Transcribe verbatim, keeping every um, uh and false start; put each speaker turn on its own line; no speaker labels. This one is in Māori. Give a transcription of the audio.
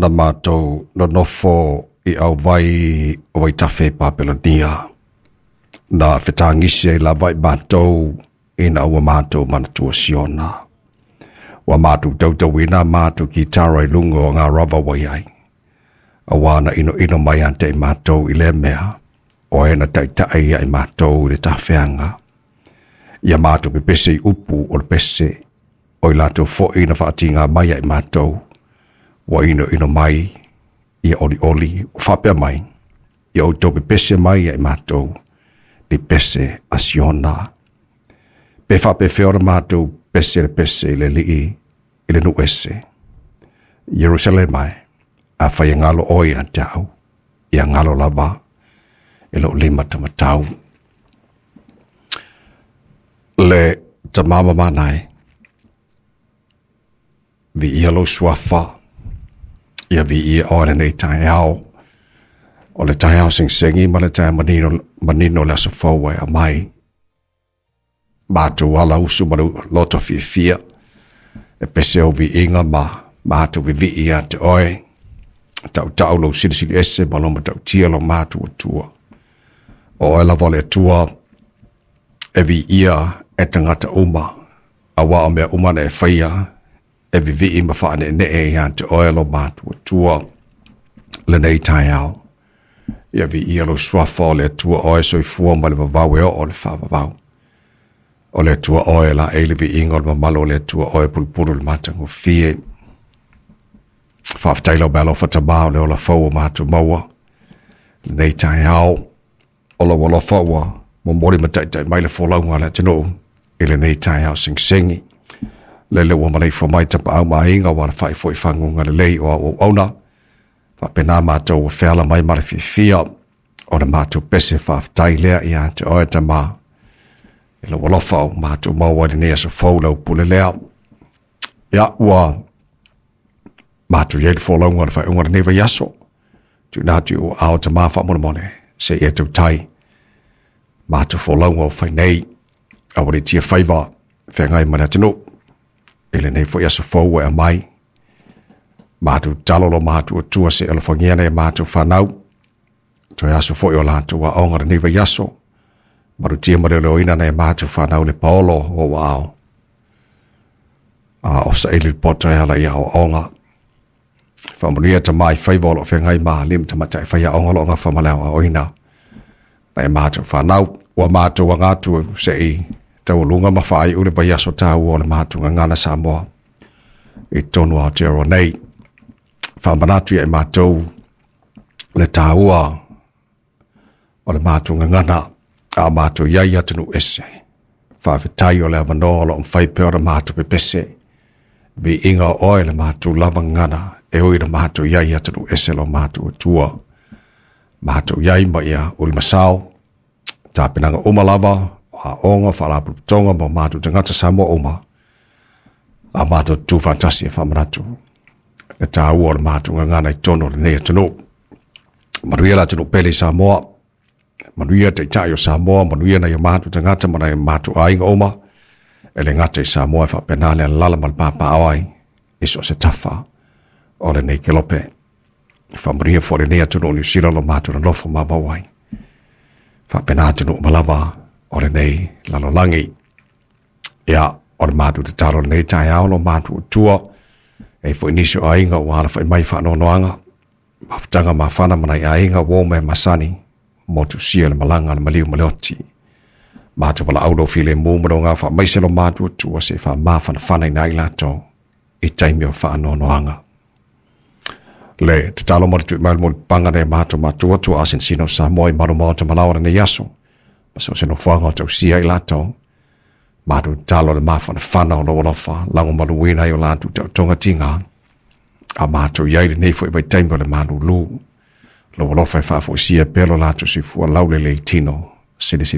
na mātou no nofo I au vai o vai tawhi Papelonia. Na whetangise la vai mātou ina ua mātou manatua siona. Wa mātou tautau ina mātou ki taro I lungo ngā rava wai ai. A wana ino ino mai ante I mātou I le mea. O ena taitai ai mātou I le tawhianga. Ia mātou pe pese I upu o le pese. O I lātou fo ina whaatinga mai ai mātou. Wa ino ino mai. Ia oli oli. Whapea mai. Ia o tope pese mai ai mātou. Di pese a siona. Pe whape whiora mātou pese le pese le lii. I le nu ese. Jerusalem mai. A whai ngalo oi a tau. Ia ngalo lava. E lo lima tamatau. Le tamama manai. Vi ia lo swafa. Ia vi ia ora nei tai au. O le tai au sing singi ma le tai manino, manino la sa fawai a mai. Mātou ala usu maru loto fia fia. E pese o vi inga ma. Mātou vi vi ia te oe. Tau tau lo siri siri ese ma loma tau tia lo mātou o tua. O e la vole tua. E vi ia e tangata uma. A wa o mea uma ne e whaia. E vi vi ima whaane ne e ia te oe lo mātou o tua. Le nei tai au. Ia vi ia lo swafa o le tua oe so I fua ma le vavau e o o le whavavau. O le tua oe la e le vi inga o le mamalo o le tua oe pulpuru le matango fie. Whaftailo belo whatamau le o la fau o mātou maua. Le nei tai au. O la wala faua. Mo mori mataitai mai le wholaunga le tino. I le nei tai au sing singi. Le le ua malei fo mai tapa au mai inga wana whai fo I whangunga le lei o au auna. Wha pena mātou o whiala mai mara fi fia. O na mātou pese whaftai lea I a te oe ta mā. I le walofau mātou maua ni nea sa whaulau pule lea. Ia ua mātou yeil wholaunga na whai unga newa yaso. Tu nātu o ao ta mā wha mone mone. Se e tau tai. Mātou wholaunga o whai nei. Awari tia whaiva. Whengai mana tino. Ele nei fo yaso fo e mai. Mātou talolo mātou o tua se ele whangiana e mātou whanau. To yaso fo o lātou wa aonga newa yaso. Maru tia marelo ina ne mātou whanau le paolo o wao. A o sa ele poto e hala ia o aonga. Whamunia ta mai whaiva o lo whengai maa lim ta matai whaia aonga lo nga whamaleo a oina. Na e mātou whanau. Ua mātou wa ngātou se I tau lunga mawhai ule vai aso tau o le mātunga ngana Samoa. I tonu a tero nei. Whamanatu e mātou le tāua o le mātunga ngana a mātou iai atunu ese. Whawhetai o le avanoa lo mwhai peo le mātou pepese. Vi inga oe le mātou lava ngana e oi le mātou iai atunu ese lo mātou tua. Mātou iai ma ia ule masao. Tāpinanga umalava a onga whalapu tonga mo mātou tangata Samoa oma. A mātou tū fantasi e whamanatu. E tā ua le mātou ngana I tono le nea tano. Manuia la tano pele Samoa. Manuia te itai o Samoa. Manuia na i mātou tangata mana i mātou ainga oma. E le ngata I Samoa e whapenale a lala mal pāpā awai. Iso se tafa. O le nei kelope. Whamaria fo le nea tano ni sila lo mātou na lofo mabawai. Whapenā tano malava. O le nei lalolangi. Ia, o le mātu te taro nei tai au lo mātu o tua. E fo inisio a inga o ala fai mai whano noanga. Mawhtanga ma whana manai a inga wo me masani. Motu sia le malanga le maliu maleoti. Mātu wala aulo file mūmaro ngā wha maise lo mātu o tua se wha maa whana whanai nai lato. I taimi o whano noanga. Le, te talo mori tu mail mori pangane mātu mātu o tua asin sino sa moi maru maota malaura ne yaso. Paso se no whanga o tau sia I lato. Mātu talo le mawhana whana o lo walofa. Lango maru wina I o lantu tau tonga tinga. A mātu iai le neifo I bai taimbo le manu lu. Lo walofa I whafo sia pelo lato si fua laule le tino. Sini si